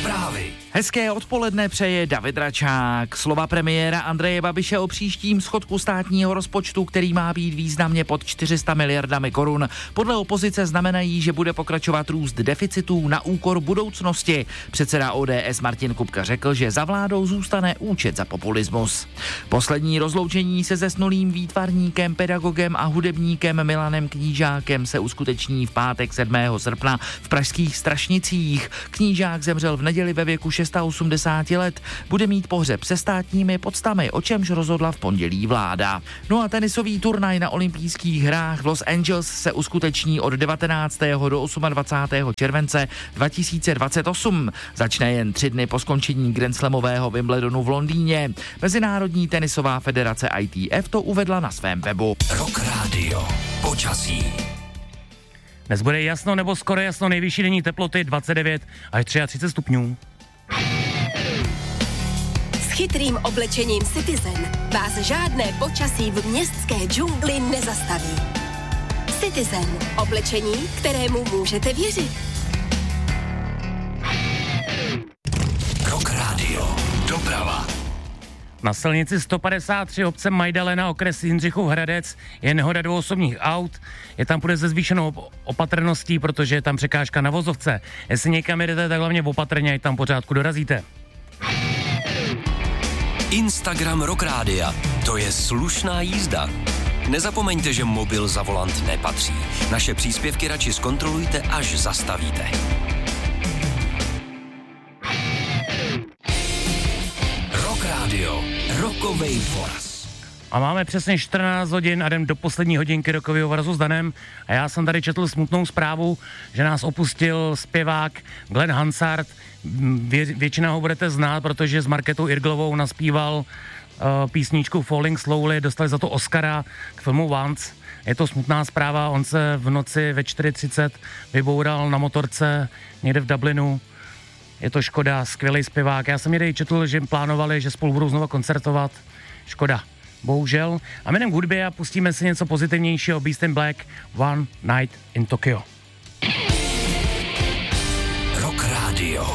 Zprávy. Hezké odpoledne přeje David Račák. Slova premiéra Andreje Babiše o příštím schodku státního rozpočtu, který má být významně pod 400 miliardami korun, podle opozice znamenají, že bude pokračovat růst deficitů na úkor budoucnosti. Předseda ODS Martin Kupka řekl, že za vládou zůstane účet za populismus. Poslední rozloučení se zesnulým výtvarníkem, pedagogem a hudebníkem Milanem Knížákem se uskuteční v pátek 7. srpna v pražských Strašnicích. Knížák zemřel v neděli ve věku 86 let, bude mít pohřeb se státními poctami, o čemž rozhodla v pondělí vláda. No a tenisový turnaj na olympijských hrách v Los Angeles se uskuteční od 19. do 28. července 2028. Začne jen 3 dny po skončení grandslamového Wimbledonu v Londýně. Mezinárodní tenisová federace ITF to uvedla na svém webu. Rock Radio. Počasí. Dnes bude jasno nebo skoro jasno, nejvyšší denní teploty 29 až 33 stupňů. S chytrým oblečením Citizen vás žádné počasí v městské džungli nezastaví. Citizen. Oblečení, kterému můžete věřit. Rock Radio. Doprava. Na silnici 153 obce Majdalena, okres Jindřichův Hradec, je nehoda 2 osobních aut. Je tam půjde se zvýšenou opatrností, protože je tam překážka na vozovce. Jestli někam jedete, tak hlavně opatrně, ať tam pořádku dorazíte. Instagram Rock Rádia. To je slušná jízda. Nezapomeňte, že mobil za volant nepatří. Naše příspěvky radši zkontrolujte, až zastavíte. Rock Radio. Rokovej voraz. A máme přesně 14 hodin a jdem do poslední hodinky rokového vorazu s Danem. A já jsem tady četl smutnou zprávu, že nás opustil zpěvák Glenn Hansard. Většina ho budete znát, protože s Markétou Irglovou naspíval písničku Falling Slowly, dostali za to Oscara k filmu Once. Je to smutná zpráva, on se v noci ve 4:30 vyboural na motorce někde v Dublinu. Je to škoda, skvělý zpěvák. Já jsem někde četl, že plánovali, že spolu budou znova koncertovat. Škoda. Bohužel. A my jdem k hudbě a pustíme si něco pozitivnějšího. Beast in Black, One Night in Tokyo. Rock Radio.